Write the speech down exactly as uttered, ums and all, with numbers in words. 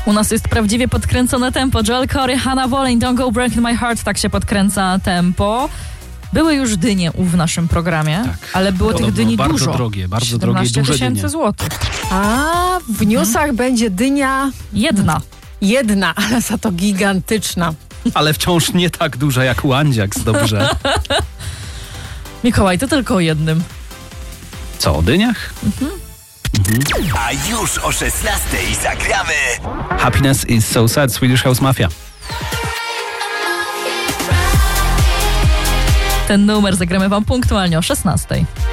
U nas jest prawdziwie podkręcone tempo. Joel Corey, Hannah Boleyn, Don't Go Breaking My Heart. Tak się podkręca tempo. Były już dynie w naszym programie, tak. ale było Podobno tych dyni bardzo dużo. drogie, bardzo drogie, duże dynie. tysięcy złotych. A w newsach hmm. będzie dynia... Jedna. Jedna, ale za to gigantyczna. Ale wciąż nie tak duża jak u Andziaks, dobrze. Mikołaj, to tylko o jednym. Co, o dyniach? Mhm. Mhm. A już o szesnastej zagramy Happiness is so sad, Swedish House Mafia. Ten numer zagramy wam punktualnie o szesnastej.